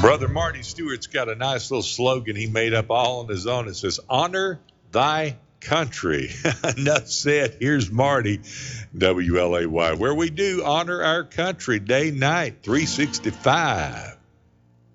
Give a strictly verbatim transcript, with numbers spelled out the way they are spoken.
Brother Marty Stewart's got a nice little slogan he made up all on his own. It says, honor thy country. Enough said. Here's Marty, W L A Y, where we do honor our country day, night, three sixty-five.